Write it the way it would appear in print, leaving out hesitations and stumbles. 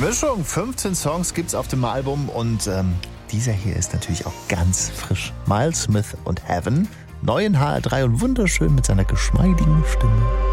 Mischung, 15 Songs gibt's auf dem Album und dieser hier ist natürlich auch ganz frisch. Miles Smith und Heaven, neu in HR3 und wunderschön mit seiner geschmeidigen Stimme.